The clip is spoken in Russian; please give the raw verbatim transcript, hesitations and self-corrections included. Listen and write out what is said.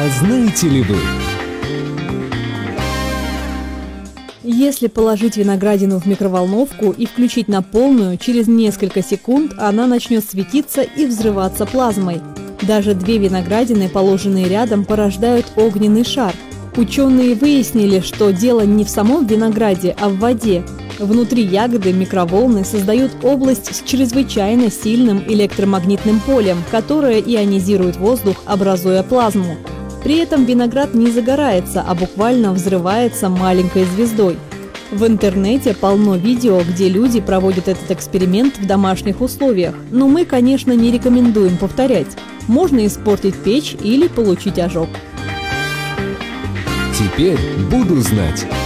А знаете ли вы? Если положить виноградину в микроволновку и включить на полную, через несколько секунд она начнет светиться и взрываться плазмой. Даже две виноградины, положенные рядом, порождают огненный шар. Ученые выяснили, что дело не в самом винограде, а в воде. Внутри ягоды микроволны создают область с чрезвычайно сильным электромагнитным полем, которое ионизирует воздух, образуя плазму. При этом виноград не загорается, а буквально взрывается маленькой звездой. В интернете полно видео, где люди проводят этот эксперимент в домашних условиях, но мы, конечно, не рекомендуем повторять. Можно испортить печь или получить ожог. Теперь буду знать.